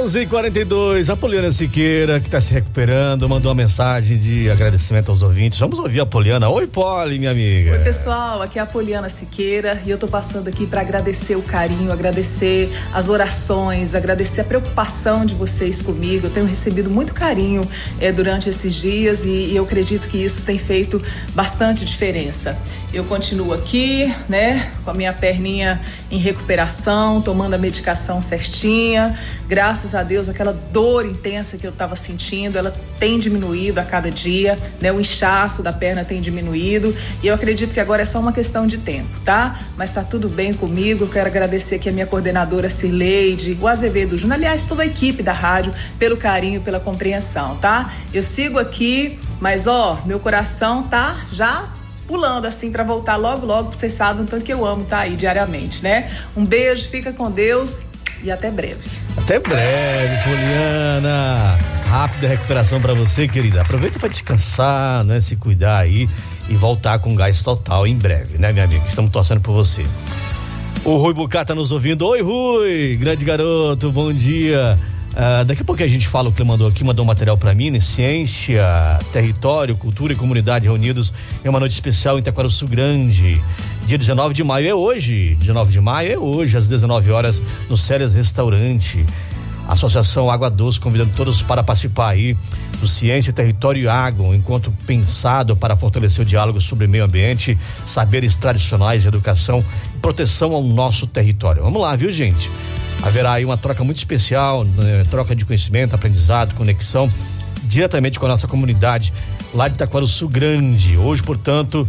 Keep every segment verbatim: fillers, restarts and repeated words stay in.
onze e quarenta e dois, a Poliana Siqueira, que está se recuperando, mandou uma mensagem de agradecimento aos ouvintes. Vamos ouvir a Poliana. Oi, Poli, minha amiga. Oi, pessoal, aqui é a Poliana Siqueira e eu tô passando aqui para agradecer o carinho, agradecer as orações, agradecer a preocupação de vocês comigo. Eu tenho recebido muito carinho é, durante esses dias e, e eu acredito que isso tem feito bastante diferença. Eu continuo aqui, né, com a minha perninha em recuperação, tomando a medicação certinha. Graças a Deus, aquela dor intensa que eu estava sentindo, ela tem diminuído a cada dia, né? O inchaço da perna tem diminuído e eu acredito que agora é só uma questão de tempo, tá? Mas tá tudo bem comigo. Eu quero agradecer aqui a minha coordenadora Cirleide, o Azevedo Júnior, aliás, toda a equipe da rádio, pelo carinho, pela compreensão, tá? Eu sigo aqui, mas ó, meu coração tá já pulando assim para voltar logo, logo, porque vocês sabem o tanto que eu amo tá aí diariamente, né? Um beijo, fica com Deus e até breve. Até breve, Poliana. Rápida recuperação para você, querida. Aproveita para descansar, né? Se cuidar aí e voltar com gás total em breve, né, minha amiga? Estamos torcendo por você. O Rui Bucá tá nos ouvindo. Oi, Rui, grande garoto, bom dia. Uh, daqui a pouco a gente fala o que ele mandou aqui, mandou um material para mim, né? Ciência, território, cultura e comunidade reunidos em uma noite especial em Taquarussu Grande. Dia dezenove de maio é hoje, dezenove de maio é hoje, às dezenove horas, no Célias Restaurante. Associação Água Doce convidando todos para participar aí do Ciência, Território e Água, um encontro pensado para fortalecer o diálogo sobre meio ambiente, saberes tradicionais, educação e proteção ao nosso território. Vamos lá, viu, gente? Haverá aí uma troca muito especial, né? Troca de conhecimento, aprendizado, conexão, diretamente com a nossa comunidade lá de Taquarussu Grande. Hoje, portanto,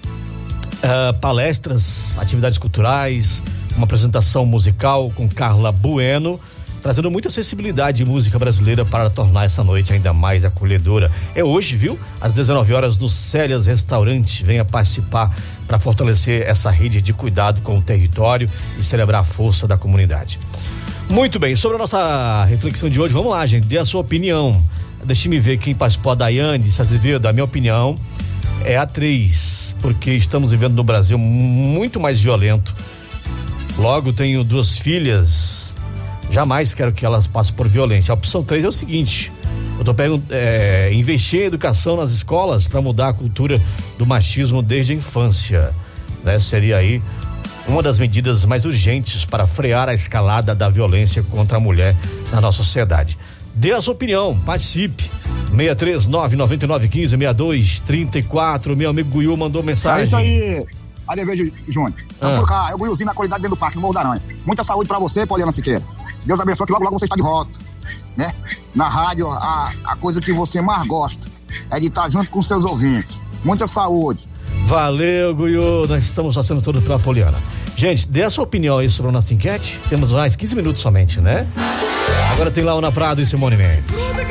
uh, palestras, atividades culturais, uma apresentação musical com Carla Bueno, trazendo muita acessibilidade de música brasileira para tornar essa noite ainda mais acolhedora. É hoje, viu? Às dezenove horas no Célias Restaurante. Venha participar para fortalecer essa rede de cuidado com o território e celebrar a força da comunidade. Muito bem, sobre a nossa reflexão de hoje, vamos lá, gente, dê a sua opinião. Deixe-me ver quem participou, a Daiane Azevedo. A minha opinião é a três, porque estamos vivendo no Brasil muito mais violento. Logo, tenho duas filhas, jamais quero que elas passem por violência. A opção três é o seguinte: eu tô pegando, é, investir em educação nas escolas para mudar a cultura do machismo desde a infância, né? Seria aí uma das medidas mais urgentes para frear a escalada da violência contra a mulher na nossa sociedade. Dê a sua opinião, participe. seis três nove, nove nove um cinco, seis dois três quatro. Meu amigo Guiú mandou mensagem. É isso aí, Adevejo Júnior. Então, ah. por cá, é o Guiuzinho na qualidade dentro do parque, no Morro da Aranha. Muita saúde pra você, Poliana Siqueira. Deus abençoe que logo, logo você está de volta, né? Na rádio, a, a coisa que você mais gosta é de estar junto com seus ouvintes. Muita saúde. Valeu, Guiú. Nós estamos fazendo tudo pela Poliana. Gente, dê a sua opinião aí sobre a nossa enquete. Temos mais quinze minutos somente, né? Agora tem Laura Prado e Simone Mendes.